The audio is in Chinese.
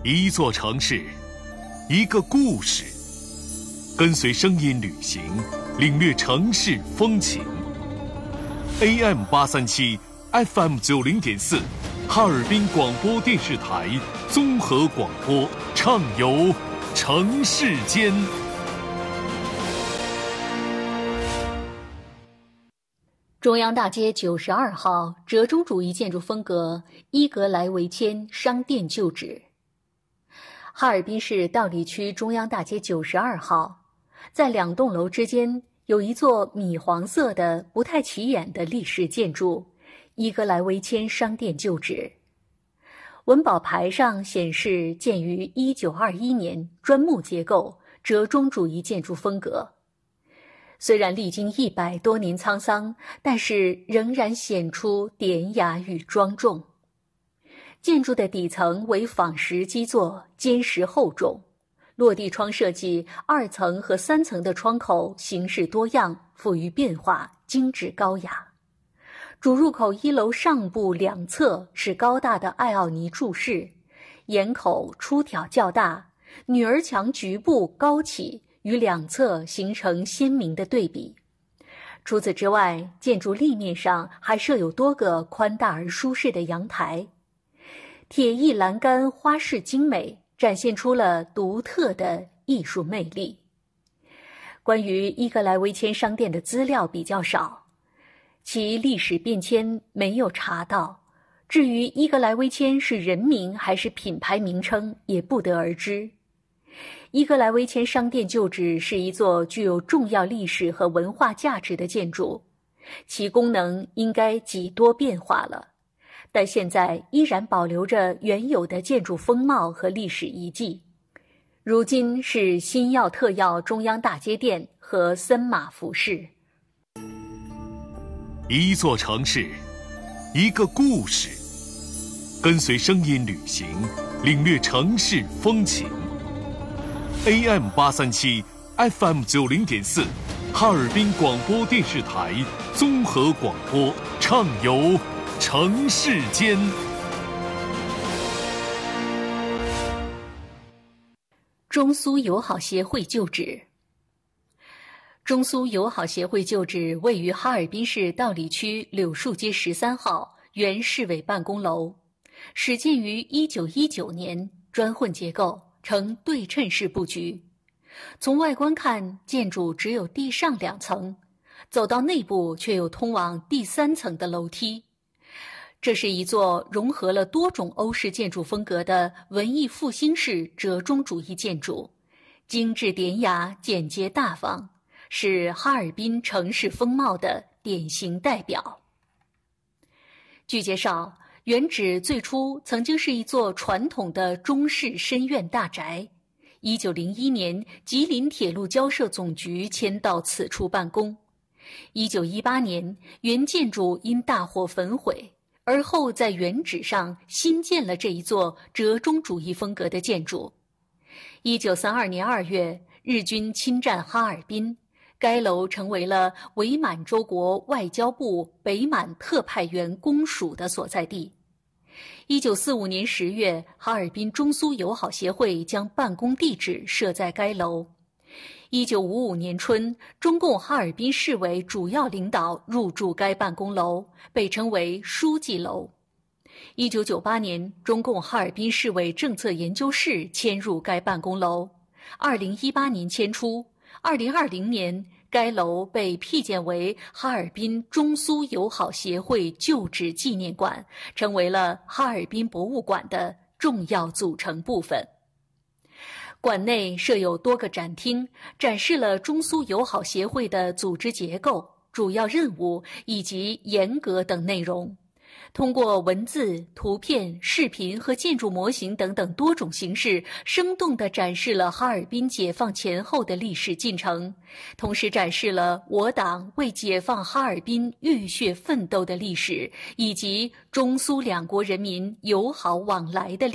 一座城市，一个故事，跟随声音旅行，领略城市风情。AM837 FM 90.4，哈尔滨广播电视台综合广播，畅游城市间。 中央大街92号折中主义建筑风格伊格莱维谦商店旧址。哈尔滨市道里区中央大街92号，在两栋楼之间有一座米黄色的不太起眼的历史建筑伊格莱维谦商店旧址。文保牌上显示建于1921年，砖木结构，折中主义建筑风格。虽然历经100多年沧桑，但是仍然显出典雅与庄重。建筑的底层为仿石基座，坚实厚重，落地窗设计2层和3层的窗口形式多样，富于变化，精致高雅。主入口1楼上部2侧是高大的艾奥尼柱式，檐口出挑较大，女儿墙局部高起，与两侧形成鲜明的对比。除此之外，建筑立面上还设有多个宽大而舒适的阳台，铁艺栏杆花式精美，展现出了独特的艺术魅力。关于伊格莱维谦商店的资料比较少，其历史变迁没有查到，至于伊格莱维谦是人名还是品牌名称也不得而知。伊格莱维谦商店旧址是一座具有重要历史和文化价值的建筑，其功能应该几多变化了，但现在依然保留着原有的建筑风貌和历史遗迹。如今是新耀特耀中央大街店和森马服饰。 一座城市，一个故事，跟随声音旅行，领略城市风情。AM837 FM 90.4，哈尔滨广播电视台综合广播，畅游城市间。 中苏友好协会旧址。中苏友好协会旧址位于哈尔滨市道里区柳树街13号，原市委办公楼，始建于1919年，砖混结构，呈对称式布局。从外观看，建筑只有地上2层，走到内部却有通往第3层的楼梯。这是一座融合了多种欧式建筑风格的文艺复兴式折中主义建筑，精致典雅，简洁大方，是哈尔滨城市风貌的典型代表。据介绍，原址最初曾经是一座传统的中式深院大宅，1901年吉林铁路交涉总局迁到此处办公。1918年，原建筑因大火焚毁，而后在原址上新建了这一座折中主义风格的建筑。1932年2月，日军侵占哈尔滨，该楼成为了伪满洲国外交部北满特派员公署的所在地。1945年10月，哈尔滨中苏友好协会将办公地址设在该楼。1955年春，中共哈尔滨市委主要领导入住该办公楼，被称为书记楼。1998年，中共哈尔滨市委政策研究室迁入该办公楼。2018年迁出。2020年，该楼被辟建为哈尔滨中苏友好协会旧址纪念馆，成为了哈尔滨博物馆的重要组成部分。馆内设有多个展厅，展示了中苏友好协会的组织结构、主要任务以及严格等内容。通过文字、图片、视频和建筑模型等等多种形式，生动地展示了哈尔滨解放前后的历史进程，同时展示了我党为解放哈尔滨浴血奋斗的历史，以及中苏两国人民友好往来的历史。